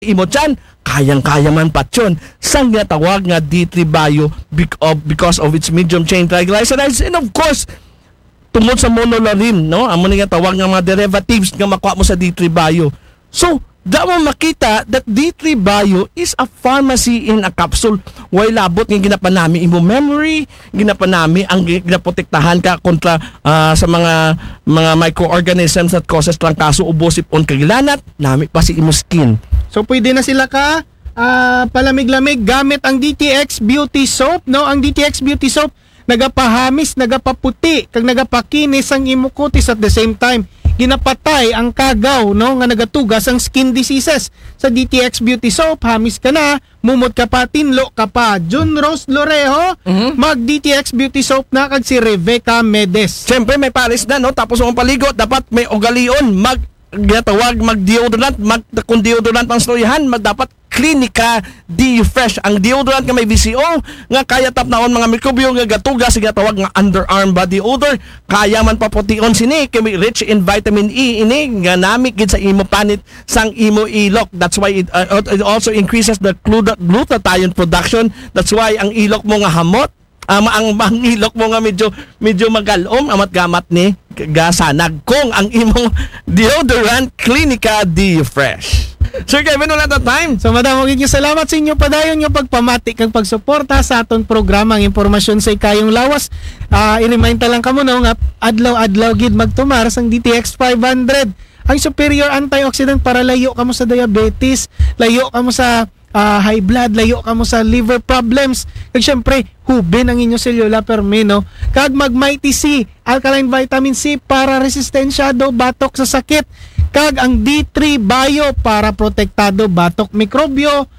imo dyan, kayang-kaya man patyon. Sang nga tawag nga D3 Bio because of its medium chain triglycerides, and of course, tungod sa monolarin, no? Amo nga tawag nga mga derivatives nga makuha mo sa D3 Bio. So, mo makita that D3 Bio is a pharmacy in a capsule. Way labot nga ginapanami imo memory, ginapanami ang ginaprotektahan ka kontra sa mga microorganisms that causes trangkaso, ubo, sipon, kagilanat, nami pa si imo skin. So pwede na sila ka palamig-lamig gamit ang DTX Beauty Soap, no? Ang DTX Beauty Soap nagapahamis, nagapaputi, kag nagapakinis ang imo kutis at the same time ginapatay ang kagaw, no, nga nagatugas ang skin diseases. Sa DTX Beauty Soap, hamis ka na, mumot ka pa, tinlo ka pa. Jun Rose Lorejo, mag DTX Beauty Soap na kag si Rebecca Medes. Siyempre may pares na, no? Tapos ang paligo, dapat may ugalion, ginatawag mag-deodorant, kung deodorant ang storyahan, dapat Clinica D-Fresh. Ang deodorant nga may VCO, nga kaya tapnaon mga mikrobyo, nga gatugas, ginatawag nga underarm body odor, kaya man papution sini, kay rich in vitamin E, ini, nga namik gid sa imo panit, sang imo ilok. That's why it also increases the glutathione production. That's why ang ilok mo nga hamot, ang ilok mo nga medyo magalom, amat gamat ni gasanag kung ang imong deodorant Clinica D-Fresh. Sir Kevin, wala na time. So madam, magiging salamat sa inyo padayon yung pagpamati kag pagsuporta sa aton programa. Ang impormasyon sa ikayong lawas. I-remind ta lang kamo no nga adlaw-adlaw gid magtumar sang DTX 500. Ang superior antioxidant para layo kamo sa diabetes, layo kamo sa high blood, layo kamo sa liver problems. Kag syempre, hubin ang inyong cellular permino. Kag Mighty C, alkaline vitamin C para resistensyado batok sa sakit. Kag ang D3 Bio para protektado batok mikrobyo,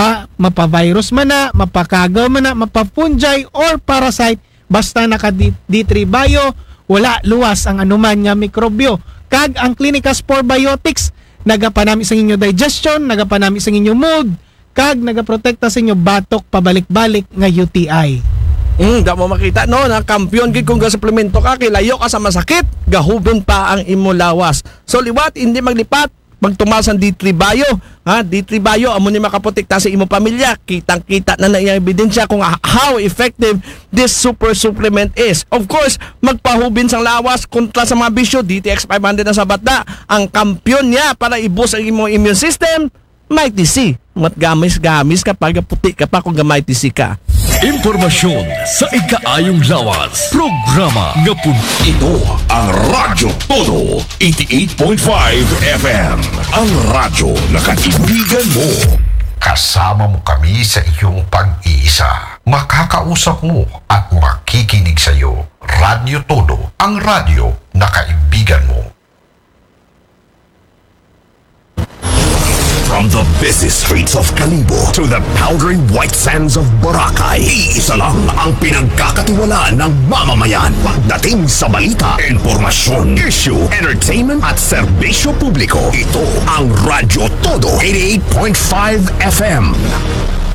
mapavirus man na, mapakagaw man na, mapapunjay or parasite, basta naka D3 Bio, wala luwas ang anuman nga mikrobyo. Kag ang Clinica Spore Biotics, nagapanami sa inyo digestion, nagapanami sa inyo mood, kag nagaprotekta sa inyo batok pabalik-balik nga UTI. Da mo makita no, na kampiyon gid kung suplemento ka, kilayo ka sa masakit, gahubon pa ang imo lawas. So liwat, hindi maglipat, magtumal sa D3 Bio. D3 Bio amo ni makaprotekta sa imo pamilya. Kitang-kita na iyang ebidensya kung how effective this super supplement is. Of course, magpahubin sang lawas kontra sa mga bisyo. DTX 500 na sabat na. Ang kampiyon niya para i-boost ang imo immune system, Mighty C. Matgamis-gamis kapag puti ka pa kung Mighty C ka. Impormasyon sa ikaayong lawas. Programa nga ito ang Radyo Todo 88.5 FM. Ang radyo na kaibigan mo. Kasama mo kami sa iyong pag-iisa. Makakausap mo at makikinig sa iyo. Radyo Todo, ang radyo na kaibigan mo. From the busy streets of Kalibo to the powdery white sands of Boracay, iisa lang ang pinagkakatiwalaan ng mamamayan. Pagdating sa balita, informasyon, issue, entertainment at serbisyo publiko, ito ang Radyo Todo 88.5 FM.